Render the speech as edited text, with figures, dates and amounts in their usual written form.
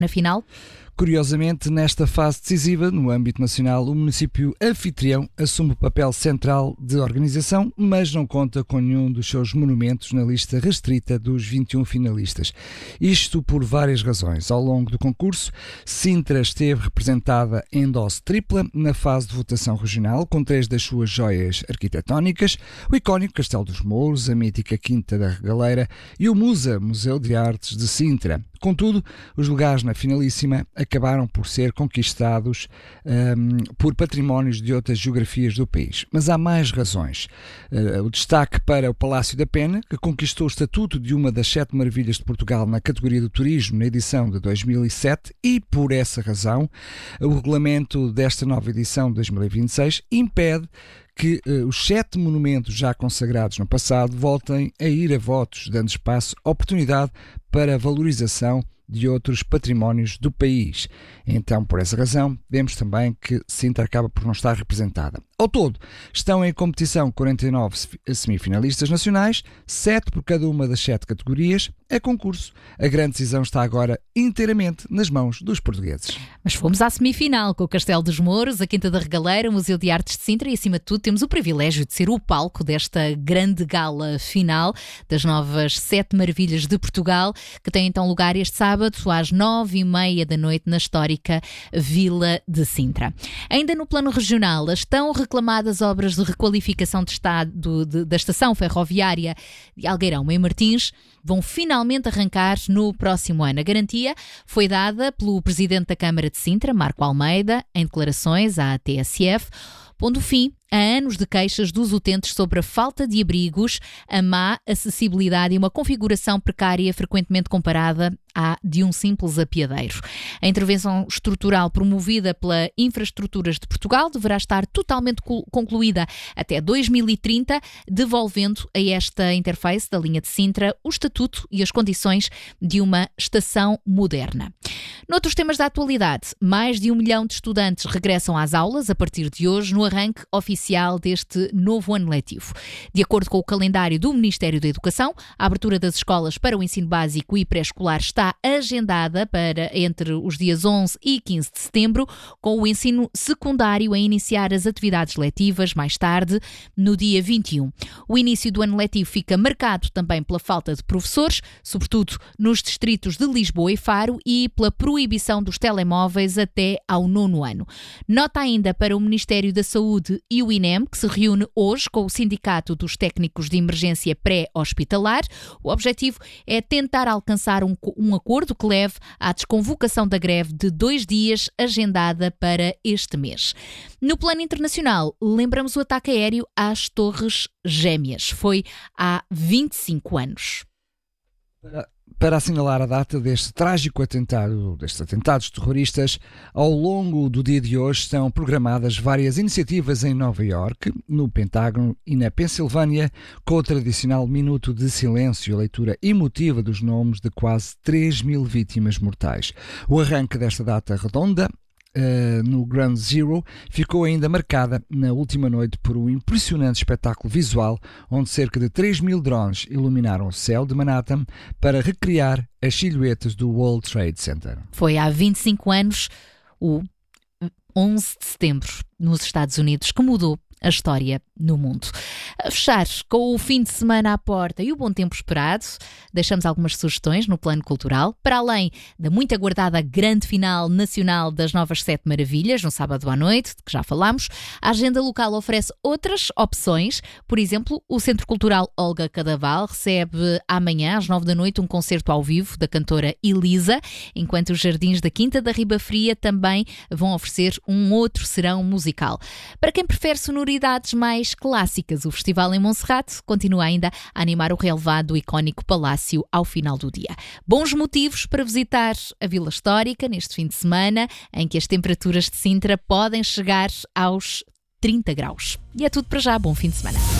na final? Curiosamente, nesta fase decisiva, no âmbito nacional, o município anfitrião assume o papel central de organização, mas não conta com nenhum dos seus monumentos na lista restrita dos 21 finalistas. Isto por várias razões. Ao longo do concurso, Sintra esteve representada em dose tripla na fase de votação regional, com 3 das suas joias arquitetónicas, o icónico Castelo dos Mouros, a mítica Quinta da Regaleira e o MUSA, Museu de Artes de Sintra. Contudo, os lugares na finalíssima acabaram por ser conquistados por patrimónios de outras geografias do país. Mas há mais razões. O destaque para o Palácio da Pena, que conquistou o estatuto de uma das 7 maravilhas de Portugal na categoria do turismo na edição de 2007 e, por essa razão, o regulamento desta nova edição de 2026 impede que os 7 monumentos já consagrados no passado voltem a ir a votos, dando espaço, oportunidade para a valorização de outros patrimónios do país. Então, por essa razão, vemos também que Sintra acaba por não estar representada. Ao todo, estão em competição 49 semifinalistas nacionais, 7 por cada uma das 7 categorias. É concurso. A grande decisão está agora inteiramente nas mãos dos portugueses. Mas fomos à semifinal com o Castelo dos Mouros, a Quinta da Regaleira, o Museu de Artes de Sintra e, acima de tudo, temos o privilégio de ser o palco desta grande gala final das novas 7 maravilhas de Portugal, que tem então lugar este sábado às 9h30 da noite na histórica Vila de Sintra. Ainda no plano regional, as tão reclamadas obras de requalificação de estado da estação ferroviária de Algueirão em Martins vão finalmente arrancar no próximo ano. A garantia foi dada pelo Presidente da Câmara de Sintra, Marco Almeida, em declarações à TSF, pondo fim a anos de queixas dos utentes sobre a falta de abrigos, a má acessibilidade e uma configuração precária frequentemente comparada à de um simples apiadeiro. A intervenção estrutural promovida pela Infraestruturas de Portugal deverá estar totalmente concluída até 2030, devolvendo a esta interface da linha de Sintra o estatuto e as condições de uma estação moderna. Noutros temas da atualidade, mais de 1 milhão de estudantes regressam às aulas a partir de hoje, no arranque oficial deste novo ano letivo. De acordo com o calendário do Ministério da Educação, a abertura das escolas para o ensino básico e pré-escolar está agendada para entre os dias 11 e 15 de setembro, com o ensino secundário a iniciar as atividades letivas mais tarde, no dia 21. O início do ano letivo fica marcado também pela falta de professores, sobretudo nos distritos de Lisboa e Faro, e pela proibição dos telemóveis até ao 9º ano. Nota ainda para o Ministério da Saúde e o INEM, que se reúne hoje com o Sindicato dos Técnicos de Emergência Pré-Hospitalar. O objetivo é tentar alcançar um acordo que leve à desconvocação da greve de 2 dias agendada para este mês. No plano internacional, lembramos o ataque aéreo às Torres Gêmeas. Foi há 25 anos. Para assinalar a data deste trágico atentado, destes atentados terroristas, ao longo do dia de hoje estão programadas várias iniciativas em Nova Iorque, no Pentágono e na Pensilvânia, com o tradicional minuto de silêncio e a leitura emotiva dos nomes de quase 3.000 vítimas mortais. O arranque desta data redonda no Ground Zero ficou ainda marcada na última noite por um impressionante espetáculo visual onde cerca de 3.000 drones iluminaram o céu de Manhattan para recriar as silhuetas do World Trade Center. Foi há 25 anos, o 11 de setembro, nos Estados Unidos, que mudou a história no mundo. A fechar com o fim de semana à porta e o bom tempo esperado, deixamos algumas sugestões no plano cultural, para além da muito aguardada grande final nacional das novas 7 maravilhas, no sábado à noite, de que já falámos. A agenda local oferece outras opções. Por exemplo, o Centro Cultural Olga Cadaval recebe amanhã, às 9 da noite, um concerto ao vivo da cantora Elisa, enquanto os Jardins da Quinta da Riba Fria também vão oferecer um outro serão musical. Para quem prefere sonoridades mais clássicas, o Festival em Monserrate continua ainda a animar o relevado do icónico palácio ao final do dia. Bons motivos para visitar a Vila Histórica neste fim de semana, em que as temperaturas de Sintra podem chegar aos 30 graus. E é tudo para já. Bom fim de semana.